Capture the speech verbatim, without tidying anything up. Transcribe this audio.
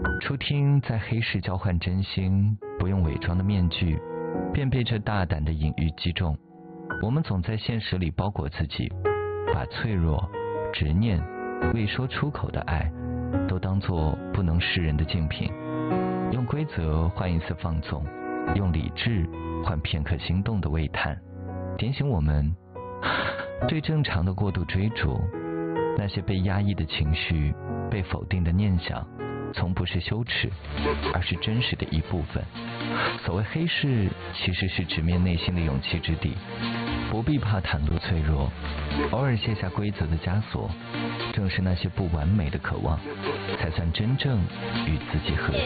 初听在黑市交换真心，不用伪装的面具，便被这大胆的隐喻击中。我们总在现实里包裹自己，把脆弱、执念、未说出口的爱，都当作不能示人的竞品，用规则换一次放纵，用理智换片刻心动的喟叹，点醒我们对正常的过度追逐。那些被压抑的情绪，被否定的念想，从不是羞耻，而是真实的一部分。所谓黑市，其实是直面内心的勇气之地，不必怕袒露脆弱，偶尔卸下规则的枷锁，正是那些不完美的渴望，才算真正与自己和